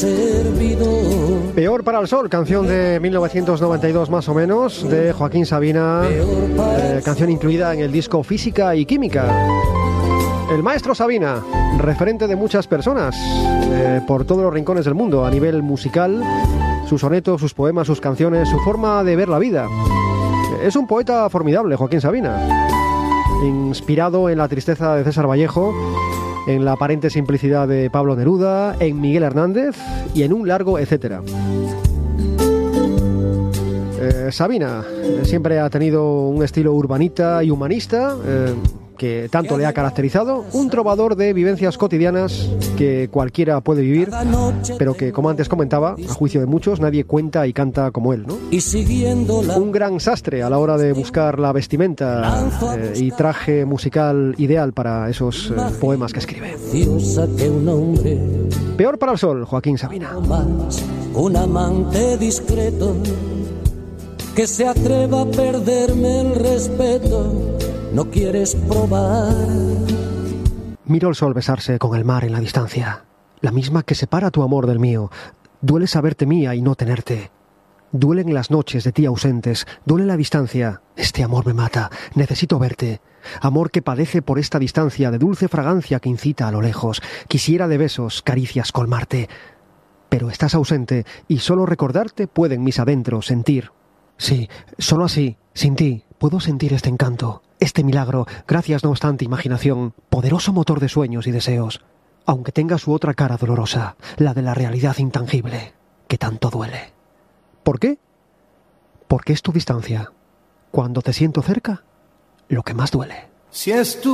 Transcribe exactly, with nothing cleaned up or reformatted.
servidor. Peor para el sol, canción de mil novecientos noventa y dos más o menos, de Joaquín Sabina, eh, canción incluida en el disco Física y Química. El maestro Sabina, referente de muchas personas eh, por todos los rincones del mundo, a nivel musical, sus sonetos, sus poemas, sus canciones, su forma de ver la vida. Es un poeta formidable, Joaquín Sabina, inspirado en la tristeza de César Vallejo, en la aparente simplicidad de Pablo Neruda, en Miguel Hernández y en un largo etcétera. Eh, Sabina eh, siempre ha tenido un estilo urbanita y humanista eh, que tanto le ha caracterizado, un trovador de vivencias cotidianas que cualquiera puede vivir, pero que, como antes comentaba, a juicio de muchos, nadie cuenta y canta como él, ¿no? Un gran sastre a la hora de buscar la vestimenta eh, y traje musical ideal para esos eh, poemas que escribe. Peor para el sol, Joaquín Sabina. Un amante discreto que se atreva a perderme el respeto. No quieres probar. Miro el sol besarse con el mar en la distancia, la misma que separa tu amor del mío. Duele saberte mía y no tenerte. Duelen las noches de ti ausentes, duele la distancia. Este amor me mata, necesito verte. Amor que padece por esta distancia de dulce fragancia que incita a lo lejos. Quisiera de besos, caricias colmarte. Pero estás ausente y solo recordarte pueden mis adentros sentir. Sí, solo así, sin ti, puedo sentir este encanto, este milagro, gracias no obstante imaginación, poderoso motor de sueños y deseos, aunque tenga su otra cara dolorosa, la de la realidad intangible, que tanto duele. ¿Por qué? Porque es tu distancia. Cuando te siento cerca, lo que más duele. Si es tu